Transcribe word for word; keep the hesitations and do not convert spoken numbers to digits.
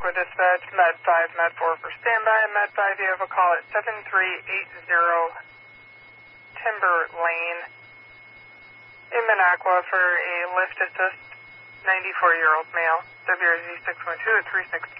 Aqua Dispatch, Med five, Med four for standby. Med five, you have a call at seven three eight zero Timber Lane in Minocqua for a lift assist ninety-four-year-old male, W R Z six one two at three six.